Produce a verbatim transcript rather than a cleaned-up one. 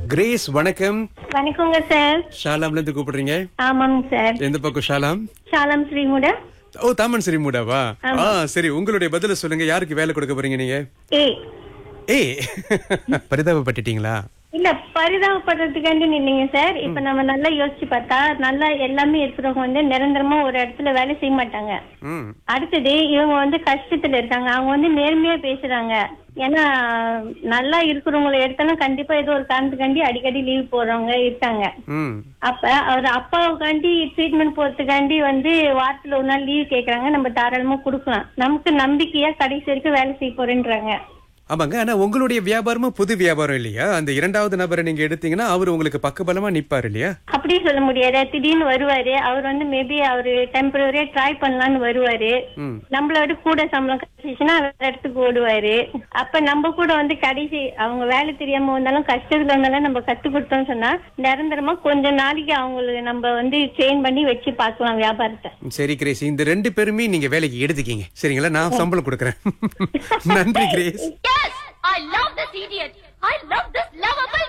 Grace வணக்கம். வணக்கங்க sir. ஷாலாம்ல இருந்து கூப்பிடுறீங்க? ஆமாங்க சார். எந்த பக்கம் ஷாலாம்? ஷாலாம் ஸ்ரீமுடா. ஓ, தாமன் ஸ்ரீமுடாவா? ஆ சரி, உங்களுடைய பதில சொல்லுங்க. யாருக்கு வேலை கொடுக்க போறீங்க நீங்க? ஏ ஏ பரிதாபப்பட்டுட்டீங்களா? இல்ல, பரிதாபப்படுறதுக்காண்டி நின்னீங்க சார். இப்ப நம்ம நல்லா யோசிச்சு பார்த்தா நல்லா எல்லாமே இருக்கிறவங்க வந்து நிரந்தரமா ஒரு இடத்துல வேலை செய்ய மாட்டாங்க. ம். அடுத்தது இவங்க வந்து கஷ்டத்துல இருக்காங்க, அவங்க வந்து நேர்மையா பேசுறாங்க. ஏன்னா நல்லா இருக்கிறவங்களை எடுத்தாலும் கண்டிப்பா ஏதோ ஒரு காரணத்துக்காண்டி அடிக்கடி லீவ் போறவங்க இருக்காங்க. ம். அப்ப அவர் அப்பாவுக்காண்டி ட்ரீட்மெண்ட் போறதுக்காண்டி வந்து வாரத்துல ஒரு நாள் லீவ் கேக்குறாங்க, நம்ம தாராளமா கொடுக்கலாம். நமக்கு நம்பிக்கையா கடைசி வரைக்கும் வேலை செய்ய போறேன்றாங்க. ஆமாங்க. ஆனா உங்களுடைய வியாபாரமும் புது வியாபாரம் இல்லையா? அந்த இரண்டாவது நபரை நீங்க எடுத்தீங்கன்னா அவர் உங்களுக்கு பக்கபலமா நிப்பாரு இல்லையா? அப்படி சொல்ல முடியாது. திடீர்னு வருவாரு, அவர் வந்து மேபி அவரு டெம்பரரியா ட்ரை பண்ணலான்னு வருவாரு. நம்மளோட கூட சம்பளம் கிடைச்சிச்சுன்னா வேற இடத்துக்கு ஓடுவாரு. அப்ப நம்ம கூட வந்து கடைசி அவங்க வேலை தெரியாம வந்தாலும் கஷ்டத்துல இருந்தாலும் நம்ம கத்து கொடுத்தோம்னு சொன்னா நிரந்தரமா கொஞ்ச நாளைக்கு அவங்களுக்கு நம்ம வந்து ட்ரெயின் பண்ணி வச்சு பார்க்கலாம் வியாபாரத்தை. சரி கிரேஸ், இந்த ரெண்டு பேருமே நீங்க வேலைக்கு எடுத்துக்கீங்க சரிங்களா? நான் சம்பளம் கொடுக்கறேன். நன்றி grace. Yes! I love this idiot! I love this lovable